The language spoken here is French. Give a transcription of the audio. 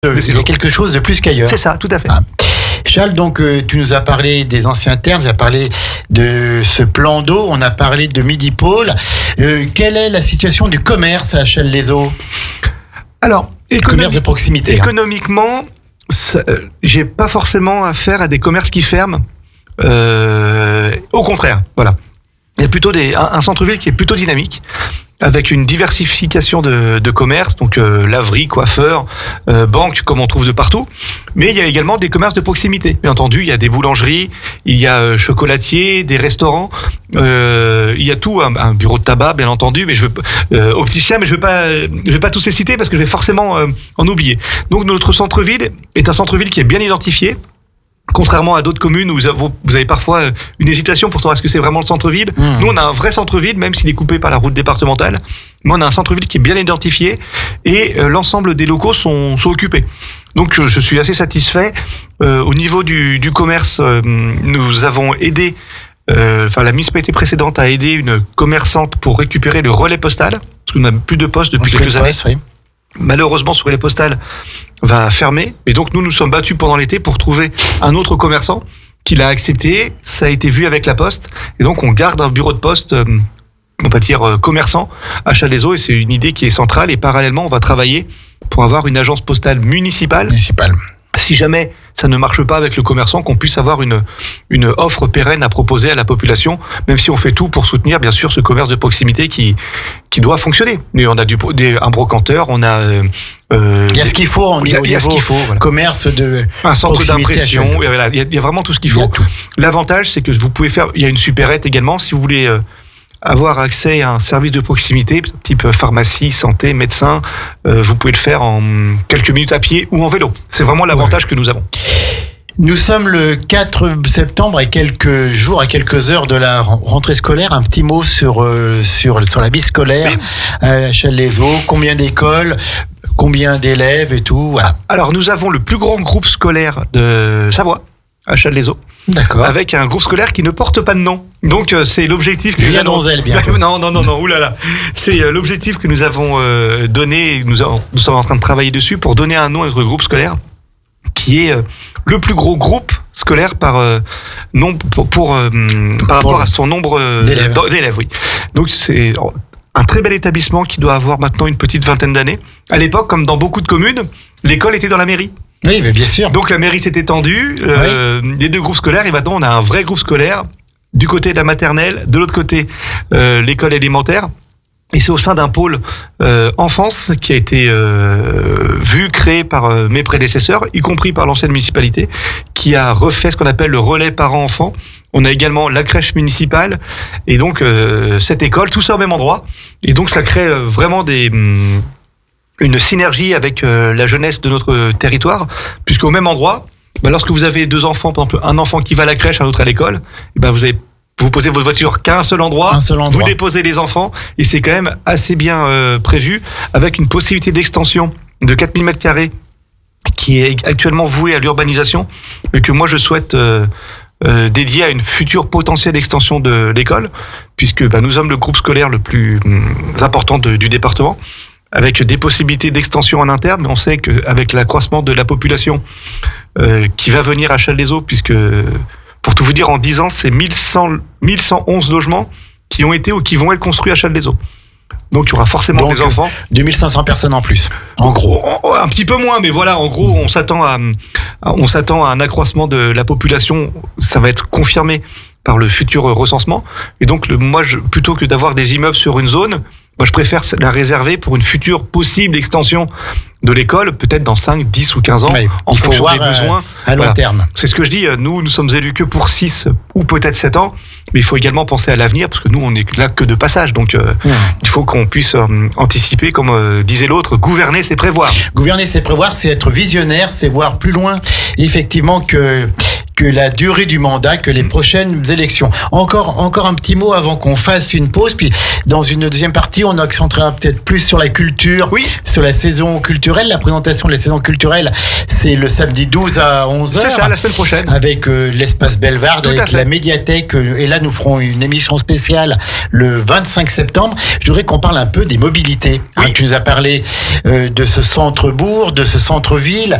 Il y a quelque chose de plus qu'ailleurs. C'est ça, tout à fait. Ah. Charles, donc tu nous as parlé des anciens termes, tu as parlé de ce plan d'eau, on a parlé de Midi-Pôle. Quelle est la situation du commerce à Chasles-les-Eaux ? Alors, commerce de proximité. Économiquement, j'ai pas forcément affaire à des commerces qui ferment. Au contraire, voilà. Il y a plutôt un centre-ville qui est plutôt dynamique, avec une diversification de commerces, donc laverie, coiffeur, banque, comme on trouve de partout. Mais il y a également des commerces de proximité. Bien entendu, il y a des boulangeries, il y a chocolatiers, des restaurants, il y a tout, un bureau de tabac, bien entendu, mais opticien, mais je vais pas tous les citer parce que je vais forcément en oublier. Donc notre centre-ville est un centre-ville qui est bien identifié. Contrairement à d'autres communes où vous avez parfois une hésitation pour savoir est-ce que c'est vraiment le centre-ville. Nous, on a un vrai centre-ville, même s'il est coupé par la route départementale. Mais on a un centre-ville qui est bien identifié et l'ensemble des locaux sont occupés. Donc, je suis assez satisfait. Au niveau du commerce, nous avons aidé, la municipalité précédente a aidé une commerçante pour récupérer le relais postal, parce qu'on n'a plus de poste depuis quelques années. Oui. Malheureusement, ce relais postal va fermer. Et donc, nous sommes battus pendant l'été pour trouver un autre commerçant qui l'a accepté. Ça a été vu avec la Poste. Et donc, on garde un bureau de poste, on va dire, commerçant à Chasles-les-Eaux. Et c'est une idée qui est centrale. Et parallèlement, on va travailler pour avoir une agence postale municipale. Si jamais ça ne marche pas avec le commerçant, qu'on puisse avoir une offre pérenne à proposer à la population, même si on fait tout pour soutenir, bien sûr, ce commerce de proximité qui doit fonctionner. Mais on a un brocanteur, on a... il y a ce qu'il faut au niveau voilà. Commerce de un centre d'impression, voilà, il y a vraiment tout ce qu'il faut. L'avantage, c'est que vous pouvez faire... Il y a une supérette également, si vous voulez... avoir accès à un service de proximité, type pharmacie, santé, médecin, vous pouvez le faire en quelques minutes à pied ou en vélo. C'est vraiment l'avantage que nous avons. Nous sommes le 4 septembre, à quelques jours, à quelques heures de la rentrée scolaire. Un petit mot sur la vie scolaire à Chasles-les-Eaux. Combien d'écoles, combien d'élèves et tout, voilà. Alors, nous avons le plus grand groupe scolaire de Savoie, à Chasles-les-Eaux. D'accord. Avec un groupe scolaire qui ne porte pas de nom. Donc c'est l'objectif que Julien Donzel, bientôt. Non, oulala. C'est l'objectif que nous avons donné. Nous sommes en train de travailler dessus pour donner un nom à notre groupe scolaire, qui est le plus gros groupe scolaire par rapport à son nombre d'élèves. Oui. Donc c'est un très bel établissement qui doit avoir maintenant une petite vingtaine d'années. À l'époque, comme dans beaucoup de communes, l'école était dans la mairie. Oui, mais bien sûr. Donc la mairie s'est étendue, les deux groupes scolaires, et maintenant on a un vrai groupe scolaire, du côté de la maternelle, de l'autre côté l'école élémentaire. Et c'est au sein d'un pôle enfance qui a été créé par mes prédécesseurs, y compris par l'ancienne municipalité, qui a refait ce qu'on appelle le relais parents-enfants. On a également la crèche municipale, et donc cette école, tout ça au même endroit. Et donc ça crée vraiment une synergie avec la jeunesse de notre territoire, puisqu'au même endroit, lorsque vous avez deux enfants, par exemple un enfant qui va à la crèche, un autre à l'école, vous posez votre voiture qu'à un seul endroit, vous déposez les enfants, et c'est quand même assez bien prévu, avec une possibilité d'extension de 4000 m2 qui est actuellement vouée à l'urbanisation, mais que moi je souhaite dédier à une future potentielle extension de l'école, puisque nous sommes le groupe scolaire le plus important du département, avec des possibilités d'extension en interne, mais on sait qu'avec l'accroissement de la population qui va venir à Chasles-les-Eaux, puisque, pour tout vous dire, en 10 ans, c'est 1111 logements qui ont été ou qui vont être construits à Chasles-les-Eaux. Donc, il y aura forcément des enfants. 2500 personnes en plus, en gros. Un petit peu moins, mais voilà, en gros, on s'attend à un accroissement de la population. Ça va être confirmé par le futur recensement. Et donc, plutôt que d'avoir des immeubles sur une zone, moi, je préfère la réserver pour une future possible extension de l'école, peut-être dans 5, 10 ou 15 ans, en fonction des besoins. À long terme. C'est ce que je dis. Nous sommes élus que pour 6 ou peut-être 7 ans, mais il faut également penser à l'avenir, parce que nous, on n'est là que de passage. Donc, il faut qu'on puisse anticiper, comme disait l'autre, gouverner, c'est prévoir. Gouverner, c'est prévoir, c'est être visionnaire, c'est voir plus loin, effectivement, que que la durée du mandat, que les prochaines élections. Encore un petit mot avant qu'on fasse une pause, puis dans une deuxième partie, on accentera peut-être plus sur la culture, sur la saison culturelle. La présentation de la saison culturelle, c'est le samedi 12 à 11h. C'est ça, la semaine prochaine. Avec l'espace Bellevarde, avec la médiathèque. Et là, nous ferons une émission spéciale le 25 septembre. Je voudrais qu'on parle un peu des mobilités. Tu nous as parlé de ce centre-bourg, de ce centre-ville.